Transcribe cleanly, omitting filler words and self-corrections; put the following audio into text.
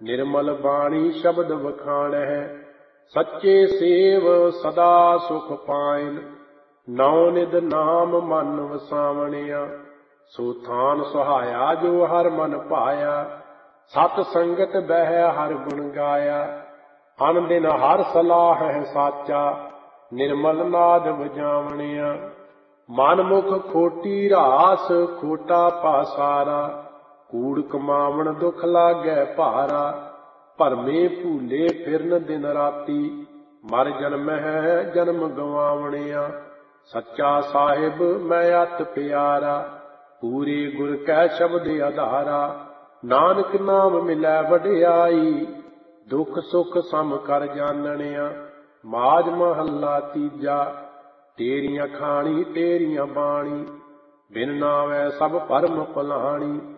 निर्मल बाणी शब्द बखाणै। सच्चे सेव सदा सुख पाइन, नौ निध नाम मन वसावणिया। सो थान सुहाया जो हर मन भाया, सत संगत बह हर गुण गाया। अन दिन हर सलाह है साचा, निर्मल नाद बजावणिया। मन मुख खोटी रास खोटा पासारा, कूड़ कमावण दुख लागै भारा। भरमे भूले फिरन दिन राती, मर जन्म है जन्म गवावणिया। सच्चा साहिब मैं अत प्यारा, पूरे गुर कै शब्द आधारा। नानक नाम मिलै वडियाई, दुख सुख सम कर जानणिया। माज महला तीजा, तेरियां खाणी तेरियां बाणी, बिन नावै सब भरम भलाणी।